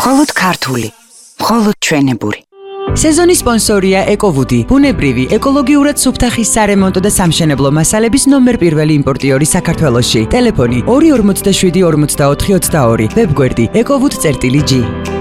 მხოლოდ ქართული, მხოლოდ ჩვენებური. სეზონის სპონსორია ეკოვუდი, ბუნებრივი, ეკოლოგიურად სუფთა ხის სარემონტო და სამშენებლო მასალების ნომერ პირველი იმპორტიორი საქართველოში. ტელეფონი 247 44 22, ვებგვერდი ecovud.gr